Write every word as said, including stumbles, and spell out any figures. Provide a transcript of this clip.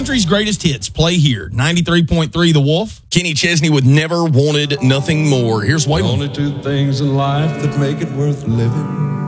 country's greatest hits play here. ninety-three point three The Wolf. Kenny Chesney with Never Wanted Nothing More. Here's Waylon. Only two things in life that make it worth living: